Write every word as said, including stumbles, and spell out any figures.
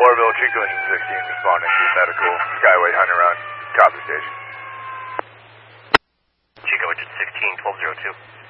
Orville, Chico Engine sixteen responding to medical Skyway Hunter Run. Copy station. Chico Engine sixteen, twelve oh two.